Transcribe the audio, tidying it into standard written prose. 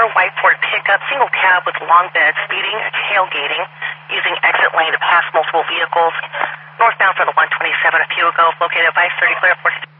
silver white Ford pickup, single cab with long bed, speeding, tailgating, using exit lane to pass multiple vehicles. Northbound for the 127 a few ago, located at Vice 30 clear.